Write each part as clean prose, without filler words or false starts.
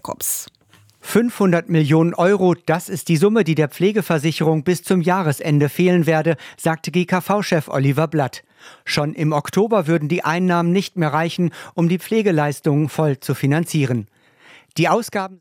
Jakobs. 500 Millionen Euro, das ist die Summe, die der Pflegeversicherung bis zum Jahresende fehlen werde, sagte GKV-Chef Oliver Blatt. Schon im Oktober würden die Einnahmen nicht mehr reichen, um die Pflegeleistungen voll zu finanzieren. Die Ausgaben.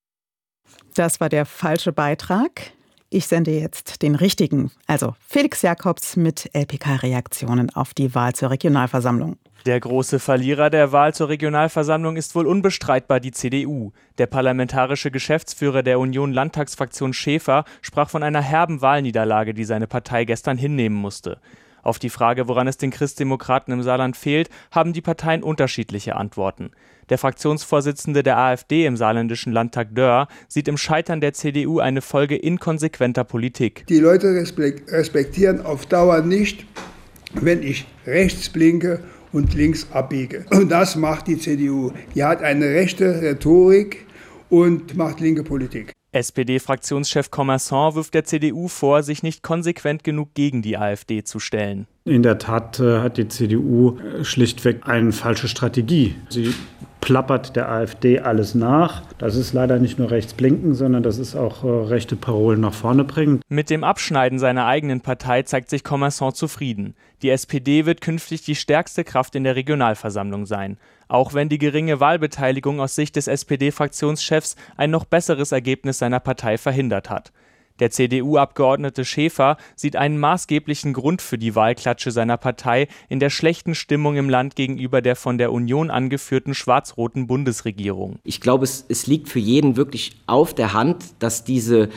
Das war der falsche Beitrag. Ich sende jetzt den richtigen, also Felix Jakobs mit LPK-Reaktionen auf die Wahl zur Regionalversammlung. Der große Verlierer der Wahl zur Regionalversammlung ist wohl unbestreitbar die CDU. Der parlamentarische Geschäftsführer der Union-Landtagsfraktion Schäfer sprach von einer herben Wahlniederlage, die seine Partei gestern hinnehmen musste. Auf die Frage, woran es den Christdemokraten im Saarland fehlt, haben die Parteien unterschiedliche Antworten. Der Fraktionsvorsitzende der AfD im saarländischen Landtag Dörr sieht im Scheitern der CDU eine Folge inkonsequenter Politik. Die Leute respektieren auf Dauer nicht, wenn ich rechts blinke und links abbiege. Und das macht die CDU. Die hat eine rechte Rhetorik und macht linke Politik. SPD-Fraktionschef Commerçon wirft der CDU vor, sich nicht konsequent genug gegen die AfD zu stellen. In der Tat hat die CDU schlichtweg eine falsche Strategie. Sie plappert der AfD alles nach. Das ist leider nicht nur rechts blinken, sondern das ist auch rechte Parolen nach vorne bringen. Mit dem Abschneiden seiner eigenen Partei zeigt sich Commerçon zufrieden. Die SPD wird künftig die stärkste Kraft in der Regionalversammlung sein. Auch wenn die geringe Wahlbeteiligung aus Sicht des SPD-Fraktionschefs ein noch besseres Ergebnis seiner Partei verhindert hat. Der CDU-Abgeordnete Schäfer sieht einen maßgeblichen Grund für die Wahlklatsche seiner Partei in der schlechten Stimmung im Land gegenüber der von der Union angeführten schwarz-roten Bundesregierung. Ich glaube, es liegt für jeden wirklich auf der Hand, dass diese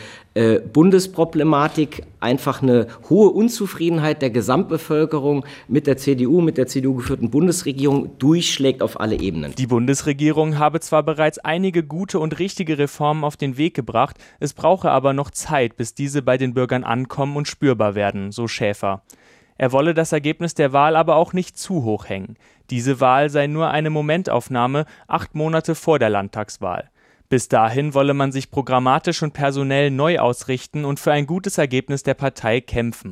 Bundesproblematik einfach eine hohe Unzufriedenheit der Gesamtbevölkerung mit der CDU geführten Bundesregierung durchschlägt auf alle Ebenen. Die Bundesregierung habe zwar bereits einige gute und richtige Reformen auf den Weg gebracht, es brauche aber noch Zeit, bis diese bei den Bürgern ankommen und spürbar werden, so Schäfer. Er wolle das Ergebnis der Wahl aber auch nicht zu hoch hängen. Diese Wahl sei nur eine Momentaufnahme 8 Monate vor der Landtagswahl. Bis dahin wolle man sich programmatisch und personell neu ausrichten und für ein gutes Ergebnis der Partei kämpfen.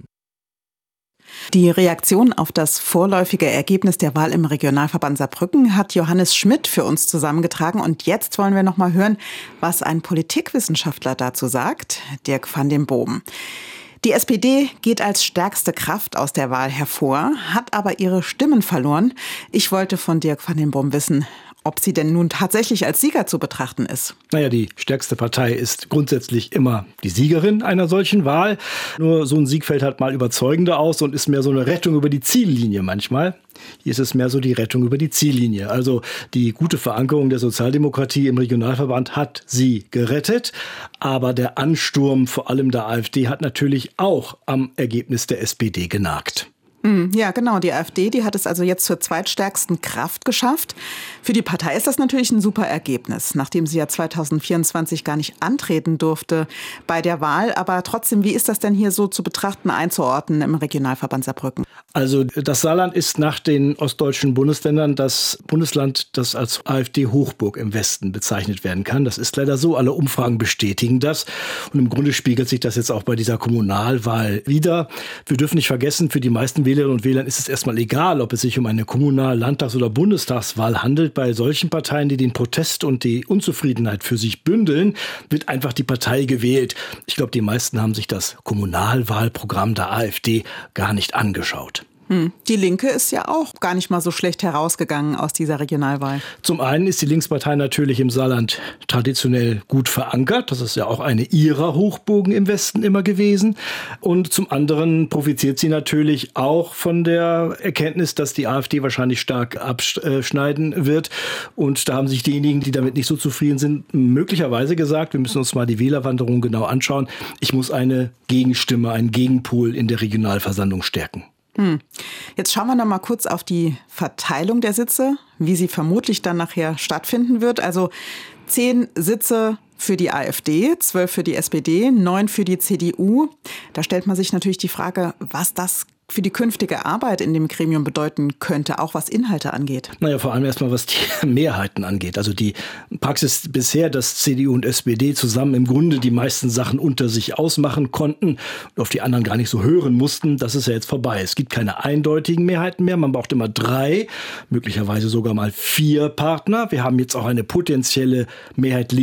Die Reaktion auf das vorläufige Ergebnis der Wahl im Regionalverband Saarbrücken hat Johannes Schmidt für uns zusammengetragen. Und jetzt wollen wir noch mal hören, was ein Politikwissenschaftler dazu sagt, Dirk van den Boom. Die SPD geht als stärkste Kraft aus der Wahl hervor, hat aber ihre Stimmen verloren. Ich wollte von Dirk van den Boom wissen, ob sie denn nun tatsächlich als Sieger zu betrachten ist. Naja, die stärkste Partei ist grundsätzlich immer die Siegerin einer solchen Wahl. Nur so ein Sieg fällt halt mal überzeugender aus und ist mehr so eine Rettung über die Ziellinie manchmal. Hier ist es mehr so die Rettung über die Ziellinie. Also die gute Verankerung der Sozialdemokratie im Regionalverband hat sie gerettet. Aber der Ansturm vor allem der AfD hat natürlich auch am Ergebnis der SPD genagt. Ja, genau. Die AfD, die hat es also jetzt zur zweitstärksten Kraft geschafft. Für die Partei ist das natürlich ein super Ergebnis, nachdem sie ja 2024 gar nicht antreten durfte bei der Wahl. Aber trotzdem, wie ist das denn hier so zu betrachten, einzuordnen im Regionalverband Saarbrücken? Also das Saarland ist nach den ostdeutschen Bundesländern das Bundesland, das als AfD-Hochburg im Westen bezeichnet werden kann. Das ist leider so, alle Umfragen bestätigen das. Und im Grunde spiegelt sich das jetzt auch bei dieser Kommunalwahl wider. Wir dürfen nicht vergessen, für die meisten Wählerinnen und Wählern ist es erstmal egal, ob es sich um eine Kommunal-, Landtags- oder Bundestagswahl handelt. Bei solchen Parteien, die den Protest und die Unzufriedenheit für sich bündeln, wird einfach die Partei gewählt. Ich glaube, die meisten haben sich das Kommunalwahlprogramm der AfD gar nicht angeschaut. Die Linke ist ja auch gar nicht mal so schlecht herausgegangen aus dieser Regionalwahl. Zum einen ist die Linkspartei natürlich im Saarland traditionell gut verankert. Das ist ja auch eine ihrer Hochburgen im Westen immer gewesen. Und zum anderen profitiert sie natürlich auch von der Erkenntnis, dass die AfD wahrscheinlich stark abschneiden wird. Und da haben sich diejenigen, die damit nicht so zufrieden sind, möglicherweise gesagt, wir müssen uns mal die Wählerwanderung genau anschauen. Ich muss eine Gegenstimme, einen Gegenpol in der Regionalversammlung stärken. Jetzt schauen wir noch mal kurz auf die Verteilung der Sitze, wie sie vermutlich dann nachher stattfinden wird. Also 10 Sitze für die AfD, 12 für die SPD, 9 für die CDU. Da stellt man sich natürlich die Frage, was das für die künftige Arbeit in dem Gremium bedeuten könnte, auch was Inhalte angeht. Naja, vor allem erstmal, was die Mehrheiten angeht. Also die Praxis bisher, dass CDU und SPD zusammen im Grunde die meisten Sachen unter sich ausmachen konnten und auf die anderen gar nicht so hören mussten, das ist ja jetzt vorbei. Es gibt keine eindeutigen Mehrheiten mehr. Man braucht immer 3, möglicherweise sogar mal 4 Partner. Wir haben jetzt auch eine potenzielle Mehrheit links